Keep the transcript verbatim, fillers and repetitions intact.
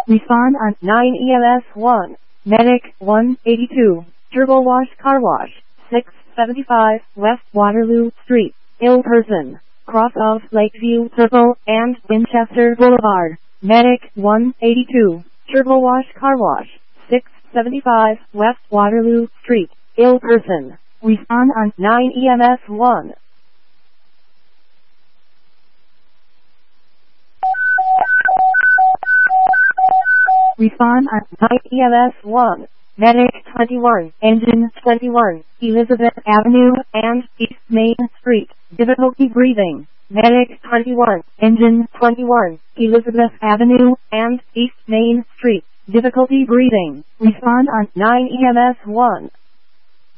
Respond on nine E M S one. Medic one eighty-two. Turbo Wash Car Wash. six seventy-five West Waterloo Street. Ill person. Cross of Lakeview Circle and Winchester Boulevard. Medic one eighty-two. Turbo Wash Car Wash. six seventy-five West Waterloo Street. Ill person. Respond on nine E M S one. Respond on nine E M S one. Medic twenty-one, Engine twenty-one, Elizabeth Avenue and East Main Street. Difficulty breathing. Medic twenty-one, Engine twenty-one, Elizabeth Avenue and East Main Street. Difficulty breathing. Respond on nine E M S one.